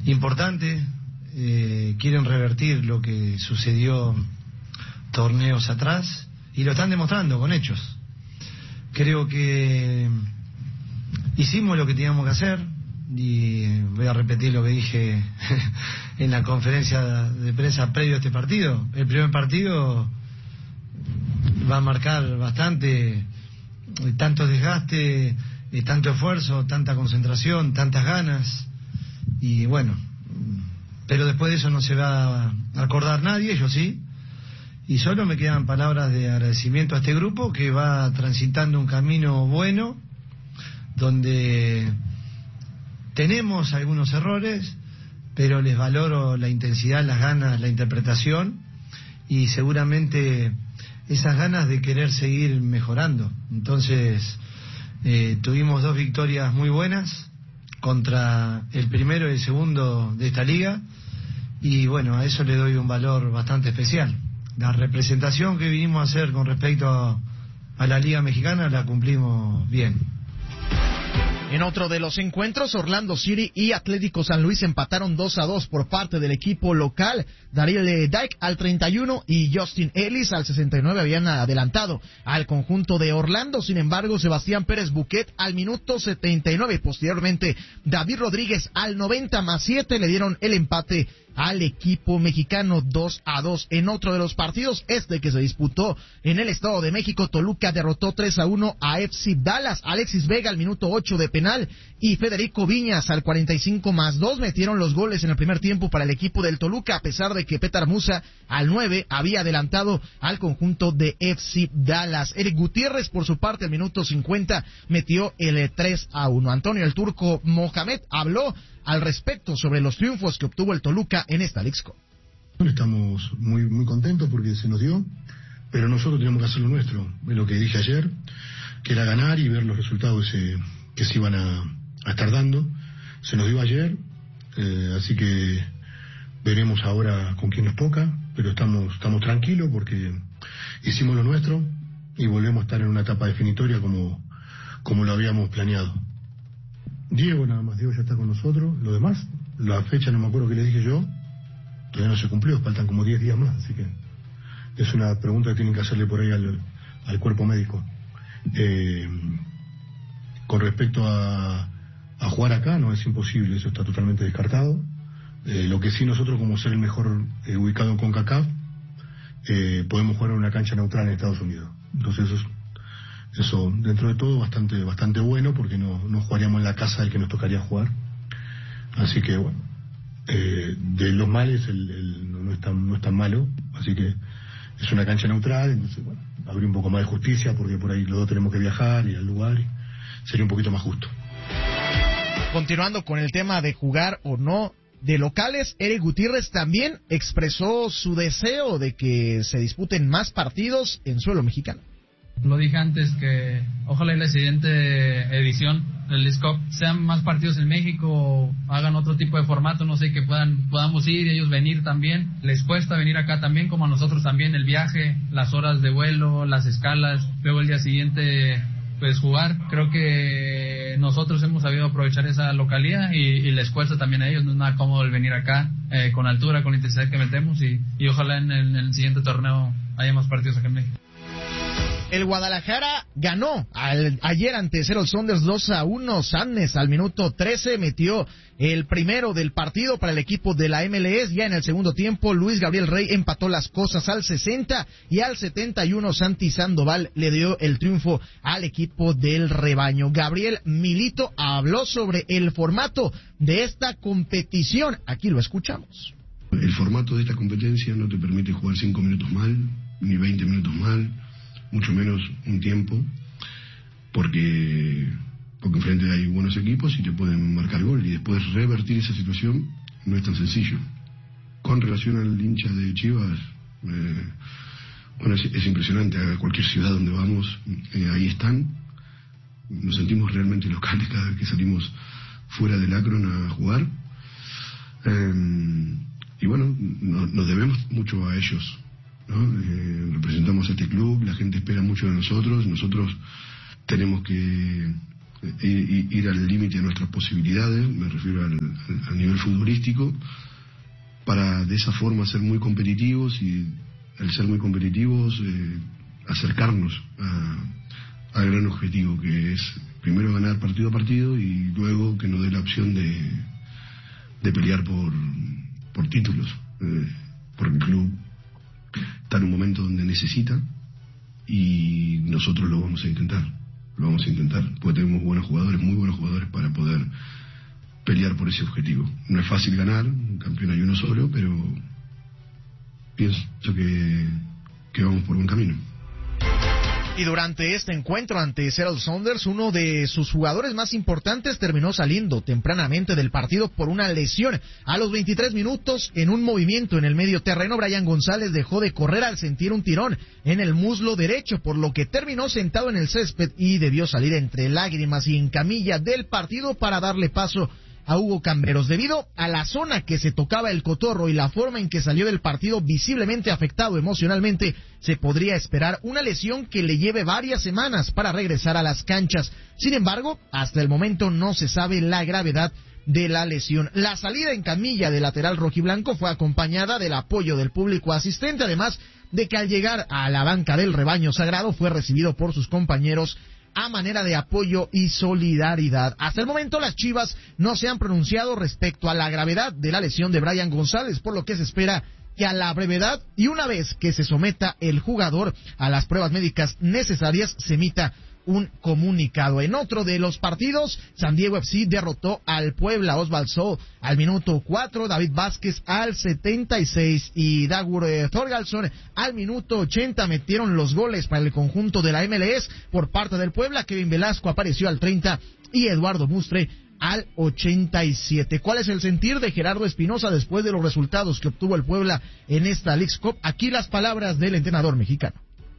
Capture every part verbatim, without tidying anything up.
importante, eh, quieren revertir lo que sucedió torneos atrás y lo están demostrando con hechos. Creo que hicimos lo que teníamos que hacer y voy a repetir lo que dije en la conferencia de prensa previo a este partido. El primer partido va a marcar bastante, tanto desgaste, tanto esfuerzo, tanta concentración, tantas ganas y bueno, pero después de eso no se va a acordar nadie, yo sí, y solo me quedan palabras de agradecimiento a este grupo que va transitando un camino bueno donde tenemos algunos errores, pero les valoro la intensidad, las ganas, la interpretación y seguramente esas ganas de querer seguir mejorando. Entonces eh, tuvimos dos victorias muy buenas contra el primero y el segundo de esta liga y bueno, a eso le doy un valor bastante especial. La representación que vinimos a hacer con respecto a, a la Liga Mexicana la cumplimos bien. En otro de los encuentros, Orlando City y Atlético San Luis empataron dos a dos por parte del equipo local. Daryl Dike al treinta y uno y Justin Ellis al sesenta y nueve habían adelantado al conjunto de Orlando. Sin embargo, Sebastián Pérez Buquet al minuto setenta y nueve y posteriormente David Rodríguez al noventa más siete le dieron el empate al equipo mexicano. Dos a dos. En otro de los partidos, este que se disputó en el Estado de México, Toluca derrotó tres a uno a F C Dallas. Alexis Vega al minuto ocho de penal y Federico Viñas al cuarenta y cinco más dos metieron los goles en el primer tiempo para el equipo del Toluca, a pesar de que Petar Musa al nueve había adelantado al conjunto de F C Dallas. Eric Gutiérrez, por su parte, al minuto cincuenta metió el tres a uno. Antonio el Turco Mohamed habló al respecto sobre los triunfos que obtuvo el Toluca en esta Leagues Cup. Estamos muy muy contentos porque se nos dio, pero nosotros tenemos que hacer lo nuestro, es lo que dije ayer, que era ganar y ver los resultados que se, que se iban a, a estar dando. Se nos dio ayer, eh, así que veremos ahora con quién nos toca, pero estamos estamos tranquilos porque hicimos lo nuestro y volvemos a estar en una etapa definitoria como, como lo habíamos planeado. Diego nada más, Diego ya está con nosotros, lo demás, la fecha no me acuerdo qué le dije yo, todavía no se cumplió, faltan como diez días más, así que es una pregunta que tienen que hacerle por ahí al, al cuerpo médico. Eh, con respecto a, a jugar acá, no es imposible, eso está totalmente descartado. Eh, lo que sí nosotros, como ser el mejor eh, ubicado en CONCACAF, eh, podemos jugar en una cancha neutral en Estados Unidos. Entonces eso es Eso, dentro de todo, bastante bastante bueno, porque no, no jugaríamos en la casa del que nos tocaría jugar. Así que, bueno, eh, de los males el, el, no, no, es tan, no es tan malo. Así que es una cancha neutral, entonces, bueno, habría un poco más de justicia, porque por ahí los dos tenemos que viajar y al lugar, y sería un poquito más justo. Continuando con el tema de jugar o no de locales, Eric Gutiérrez también expresó su deseo de que se disputen más partidos en suelo mexicano. Lo dije antes que ojalá en la siguiente edición del Leagues Cup sean más partidos en México, hagan otro tipo de formato, no sé, que puedan podamos ir y ellos venir también. Les cuesta venir acá también, como a nosotros también, el viaje, las horas de vuelo, las escalas, luego el día siguiente pues jugar. Creo que nosotros hemos sabido aprovechar esa localidad y, y les cuesta también a ellos, no es nada cómodo el venir acá eh, con altura, con la intensidad que metemos y, y ojalá en el, en el siguiente torneo haya más partidos acá en México. El Guadalajara ganó al, ayer ante Seattle Sounders dos a uno. Sannes al minuto trece metió el primero del partido para el equipo de la M L S. Ya en el segundo tiempo, Luis Gabriel Rey empató las cosas al sesenta y al setenta y uno Santi Sandoval le dio el triunfo al equipo del rebaño. Gabriel Milito habló sobre el formato de esta competición. Aquí lo escuchamos. El formato de esta competencia no te permite jugar cinco minutos mal, ni veinte minutos mal, mucho menos un tiempo, porque porque enfrente hay buenos equipos y te pueden marcar gol, y después revertir esa situación no es tan sencillo. Con relación al hincha de Chivas, eh, bueno, es, es impresionante, a cualquier ciudad donde vamos, eh, ahí están, nos sentimos realmente locales cada vez que salimos fuera del Akron a jugar, eh, y bueno, no, nos debemos mucho a ellos, ¿no? Eh, representamos a este club, la gente espera mucho de nosotros, nosotros tenemos que eh, ir al límite de nuestras posibilidades, me refiero al, al, al nivel futbolístico, para de esa forma ser muy competitivos y al ser muy competitivos eh, acercarnos a, al gran objetivo, que es primero ganar partido a partido y luego que nos dé la opción de, de pelear por, por títulos, eh, porque el club está en un momento donde necesita y nosotros lo vamos a intentar, lo vamos a intentar, porque tenemos buenos jugadores, muy buenos jugadores para poder pelear por ese objetivo. No es fácil ganar, un campeón hay uno solo, pero pienso que, que vamos por buen camino. Y durante este encuentro ante Seattle Sounders, uno de sus jugadores más importantes terminó saliendo tempranamente del partido por una lesión. A los veintitrés minutos, en un movimiento en el medio terreno, Brian González dejó de correr al sentir un tirón en el muslo derecho, por lo que terminó sentado en el césped y debió salir entre lágrimas y en camilla del partido para darle paso a Hugo Camberos. Debido a la zona que se tocaba el cotorro y la forma en que salió del partido visiblemente afectado emocionalmente, se podría esperar una lesión que le lleve varias semanas para regresar a las canchas. Sin embargo, hasta el momento no se sabe la gravedad de la lesión. La salida en camilla del lateral rojiblanco fue acompañada del apoyo del público asistente, además de que al llegar a la banca del rebaño sagrado fue recibido por sus compañeros a manera de apoyo y solidaridad. Hasta el momento las Chivas no se han pronunciado respecto a la gravedad de la lesión de Brian González, por lo que se espera que a la brevedad y una vez que se someta el jugador a las pruebas médicas necesarias se emita un comunicado. En otro de los partidos, San Diego F C derrotó al Puebla. Osvaldo Sol al minuto cuatro, David Vázquez al setenta y seis y Dagur eh, Thorgalson al minuto ochenta metieron los goles para el conjunto de la M L S por parte del Puebla. Kevin Velasco apareció al treinta y Eduardo Mustre al ochenta y siete. ¿Cuál es el sentir de Gerardo Espinosa después de los resultados que obtuvo el Puebla en esta Leagues Cup? Aquí las palabras del entrenador mexicano.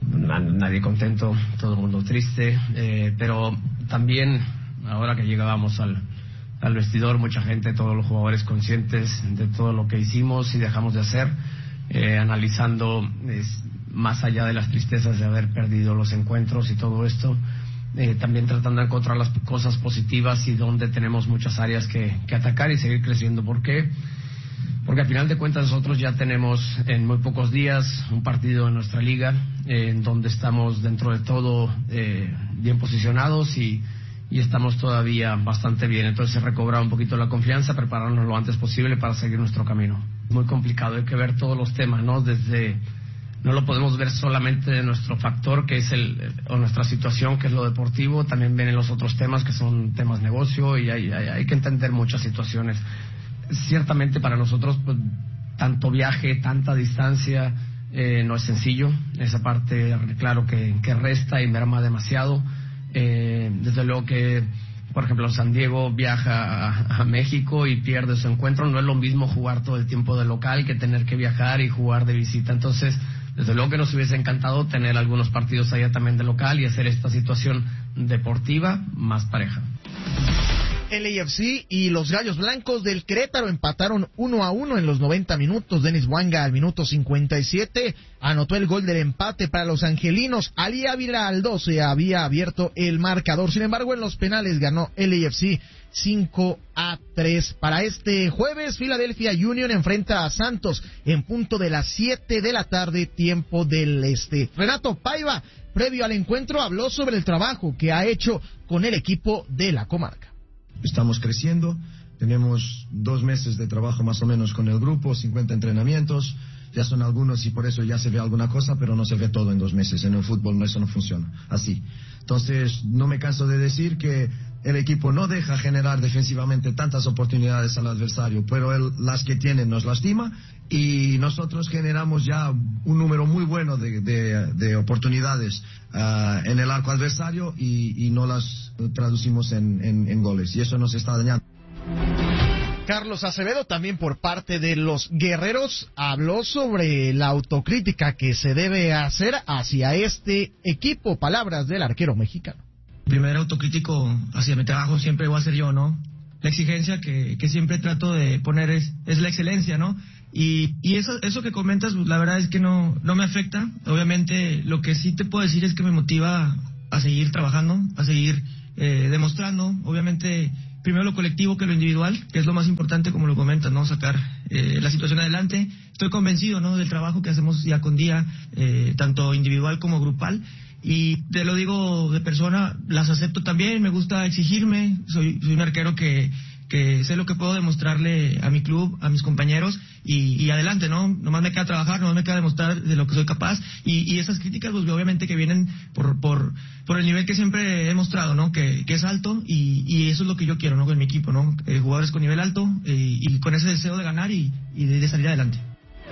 Nadie contento, todo el mundo triste, eh, pero también ahora que llegábamos al, al vestidor, mucha gente, todos los jugadores conscientes de todo lo que hicimos y dejamos de hacer, eh, analizando es, más allá de las tristezas de haber perdido los encuentros y todo esto, eh, también tratando de encontrar las cosas positivas y donde tenemos muchas áreas que, que atacar y seguir creciendo. ¿Por qué? Porque al final de cuentas nosotros ya tenemos en muy pocos días un partido en nuestra liga eh, en donde estamos dentro de todo eh, bien posicionados y, y estamos todavía bastante bien. Entonces recobrar un poquito la confianza, prepararnos lo antes posible para seguir nuestro camino. Muy complicado, hay que ver todos los temas, ¿no? Desde, no lo podemos ver solamente de nuestro factor que es el, o nuestra situación que es lo deportivo, también vienen los otros temas que son temas negocio y hay, hay, hay que entender muchas situaciones. Ciertamente para nosotros pues, tanto viaje, tanta distancia eh, no es sencillo, esa parte claro que, que resta y merma demasiado, eh, desde luego que por ejemplo San Diego viaja a, a México y pierde su encuentro, no es lo mismo jugar todo el tiempo de local que tener que viajar y jugar de visita, entonces desde luego que nos hubiese encantado tener algunos partidos allá también de local y hacer esta situación deportiva más pareja. El A F C y los Gallos Blancos del Querétaro empataron uno a uno en los noventa minutos. Denis Wanga al minuto cincuenta y siete anotó el gol del empate para los angelinos. Ali Ávila al doce había abierto el marcador. Sin embargo, en los penales ganó el A F C cinco a tres. Para este jueves, Philadelphia Union enfrenta a Santos en punto de las siete de la tarde, tiempo del este. Renato Paiva, previo al encuentro, habló sobre el trabajo que ha hecho con el equipo de la comarca. Estamos creciendo, tenemos dos meses de trabajo más o menos con el grupo, cincuenta entrenamientos, ya son algunos y por eso ya se ve alguna cosa, pero no se ve todo en dos meses. En el fútbol no, eso no funciona así. Entonces, no me canso de decir que el equipo no deja generar defensivamente tantas oportunidades al adversario, pero él, las que tiene nos lastima y nosotros generamos ya un número muy bueno de, de, de oportunidades uh, en el arco adversario y, y no las traducimos en, en, en goles y eso nos está dañando. Carlos Acevedo, también por parte de los guerreros, habló sobre la autocrítica que se debe hacer hacia este equipo. Palabras del arquero mexicano. El primer autocrítico hacia mi trabajo siempre voy a ser yo, ¿no? La exigencia que, que siempre trato de poner es, es la excelencia, ¿no? Y, y eso, eso que comentas, la verdad es que no, no me afecta. Obviamente, lo que sí te puedo decir es que me motiva a seguir trabajando, a seguir eh, demostrando, obviamente, primero lo colectivo que lo individual, que es lo más importante, como lo comentas, ¿no? Sacar eh, la situación adelante. Estoy convencido, ¿no? Del trabajo que hacemos día con día, eh, tanto individual como grupal. Y te lo digo de persona, las acepto también, me gusta exigirme, soy, soy un arquero que, que sé lo que puedo demostrarle a mi club, a mis compañeros, y, y adelante, ¿no? Nomás me queda trabajar, nomás me queda demostrar de lo que soy capaz, y, y esas críticas, pues obviamente que vienen por, por, por el nivel que siempre he mostrado, ¿no? Que, que es alto, y, y eso es lo que yo quiero, ¿no? Con mi equipo, ¿no? Eh, jugadores con nivel alto, eh, y con ese deseo de ganar y, y de, de salir adelante.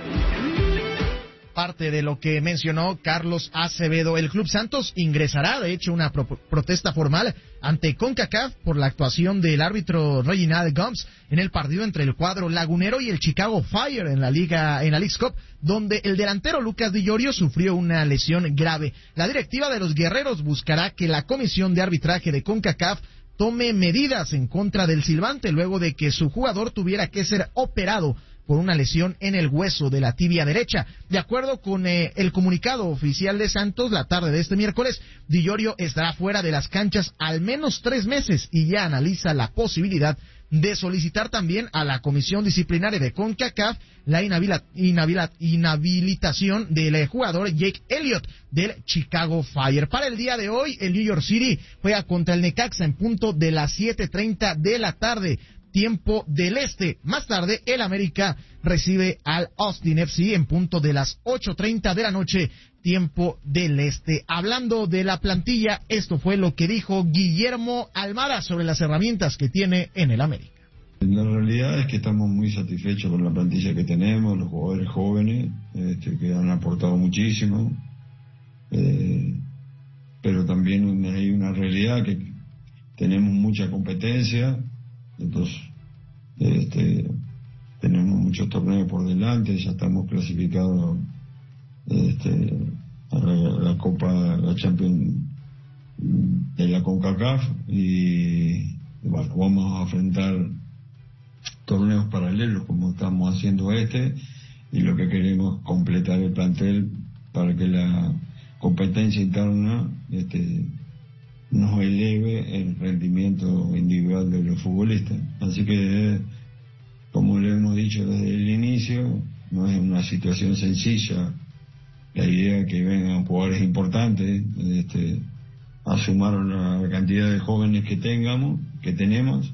Parte de lo que mencionó Carlos Acevedo. El Club Santos ingresará, de hecho, una pro- protesta formal ante CONCACAF por la actuación del árbitro Reginald Gomes en el partido entre el cuadro lagunero y el Chicago Fire en la Liga, en la Leagues Cup, donde el delantero Lucas Di Llorio sufrió una lesión grave. La directiva de los Guerreros buscará que la Comisión de Arbitraje de CONCACAF tome medidas en contra del silbante luego de que su jugador tuviera que ser operado por una lesión en el hueso de la tibia derecha. De acuerdo con eh, el comunicado oficial de Santos, la tarde de este miércoles, Di Llorio estará fuera de las canchas al menos tres meses y ya analiza la posibilidad de solicitar también a la Comisión Disciplinaria de CONCACAF la inhabila, inhabila, inhabilitación del eh, jugador Jake Elliott del Chicago Fire. Para el día de hoy, el New York City juega contra el Necaxa en punto de las siete treinta de la tarde. Tiempo del este. Más tarde, el América recibe al Austin F C en punto de las ocho treinta de la noche, tiempo del este. Hablando de la plantilla, esto fue lo que dijo Guillermo Almada sobre las herramientas que tiene en el América. La realidad es que estamos muy satisfechos con la plantilla que tenemos, los jugadores jóvenes, este, que han aportado muchísimo, eh, pero también hay una realidad que tenemos mucha competencia. Entonces, este, tenemos muchos torneos por delante, ya estamos clasificados este, a la, la Copa, la Champions de la CONCACAF, y bueno, vamos a enfrentar torneos paralelos como estamos haciendo este, y lo que queremos es completar el plantel para que la competencia interna este, nos eleve el rendimiento individual de los futbolistas. Así que, como le hemos dicho desde el inicio, no es una situación sencilla. La idea es que vengan jugadores importantes, este, a sumar la cantidad de jóvenes que tengamos, que tenemos,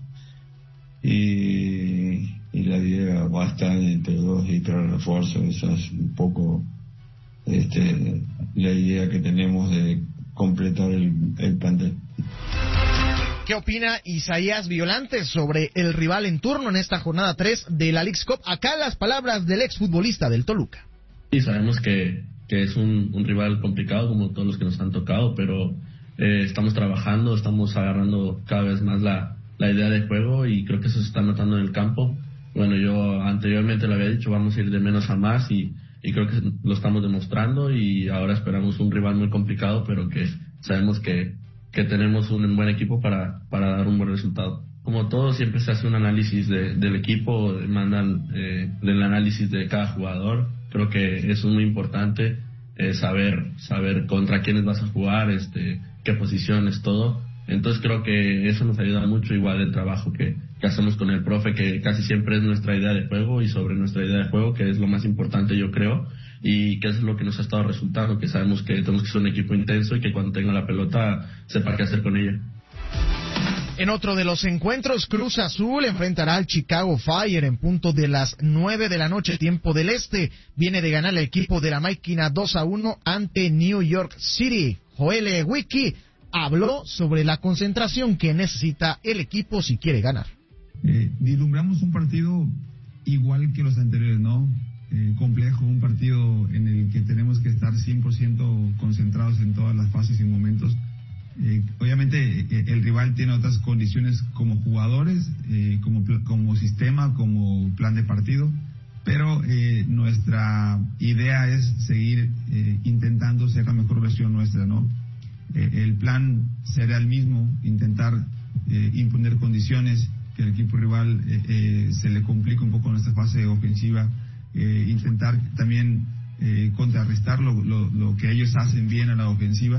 y, y la idea va a estar entre dos y tres refuerzos. Esa es un poco este, la idea que tenemos de completar el, el plantel. ¿Qué opina Isaías Violante sobre el rival en turno en esta jornada tres de la Leagues Cup? Acá las palabras del exfutbolista del Toluca. Sí, sabemos que, que es un, un rival complicado como todos los que nos han tocado, pero eh, estamos trabajando, estamos agarrando cada vez más la, la idea de juego, y creo que eso se está notando en el campo. Bueno, yo anteriormente lo había dicho, vamos a ir de menos a más, y y creo que lo estamos demostrando, y ahora esperamos un rival muy complicado, pero que sabemos que, que tenemos un buen equipo para, para dar un buen resultado. Como todo, siempre se hace un análisis de, del equipo, mandan eh, del análisis de cada jugador. Creo que eso es muy importante, eh, saber saber contra quiénes vas a jugar, este qué posiciones, todo. Entonces creo que eso nos ayuda mucho, igual el trabajo que, que hacemos con el profe, que casi siempre es nuestra idea de juego y sobre nuestra idea de juego, que es lo más importante, yo creo, y que eso es lo que nos ha estado resultando, que sabemos que tenemos que ser un equipo intenso y que cuando tenga la pelota sepa qué hacer con ella. En otro de los encuentros, Cruz Azul enfrentará al Chicago Fire en punto de las nueve de la noche, tiempo del este. Viene de ganar el equipo de la máquina dos a uno ante New York City. Joel Wiki habló sobre la concentración que necesita el equipo si quiere ganar. Eh, vislumbramos un partido igual que los anteriores, ¿no? Eh, complejo, un partido en el que tenemos que estar cien por ciento concentrados en todas las fases y momentos. Eh, obviamente eh, el rival tiene otras condiciones como jugadores, eh, como, como sistema, como plan de partido, pero eh, nuestra idea es seguir eh, intentando ser la mejor versión nuestra, ¿no? Eh, el plan será el mismo, intentar eh, imponer condiciones, que el equipo rival eh, eh, se le complique un poco nuestra fase ofensiva, eh, intentar también eh, contrarrestar lo, lo, lo que ellos hacen bien a la ofensiva,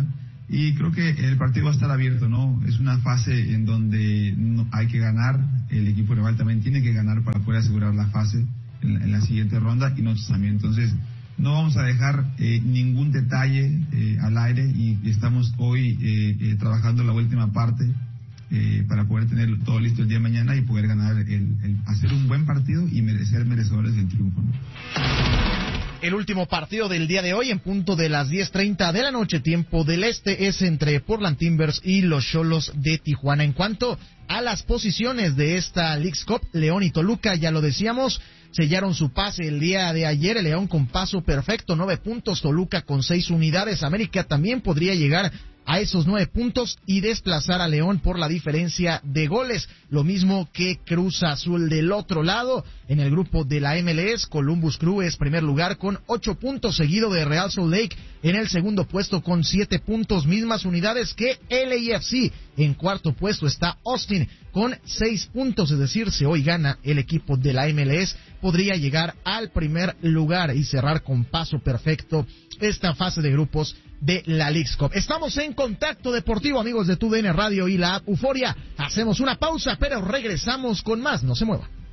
y creo que el partido va a estar abierto, ¿no? Es una fase en donde no, hay que ganar, el equipo rival también tiene que ganar para poder asegurar la fase en, en la siguiente ronda y nosotros también. Entonces, no vamos a dejar eh, ningún detalle eh, al aire y estamos hoy eh, eh, trabajando la última parte eh, para poder tener todo listo el día de mañana y poder ganar, el, el hacer un buen partido y merecer merecedores del triunfo, ¿no? El último partido del día de hoy, en punto de las diez treinta de la noche, tiempo del este, es entre Portland Timbers y los Xolos de Tijuana. En cuanto a las posiciones de esta Leagues Cup, León y Toluca, ya lo decíamos, sellaron su pase el día de ayer. El León con paso perfecto, nueve puntos, Toluca con seis unidades. América también podría llegar a esos nueve puntos y desplazar a León por la diferencia de goles. Lo mismo que Cruz Azul. Del otro lado, en el grupo de la M L S, Columbus Crew es primer lugar con ocho puntos, seguido de Real Salt Lake en el segundo puesto con siete puntos, mismas unidades que L A F C. En cuarto puesto está Austin con seis puntos, es decir, si hoy gana el equipo de la M L S, podría llegar al primer lugar y cerrar con paso perfecto esta fase de grupos de la Leagues Cup. Estamos en Contacto Deportivo, amigos de TUDN Radio y la app Euforia. Hacemos una pausa, pero regresamos con más. No se mueva.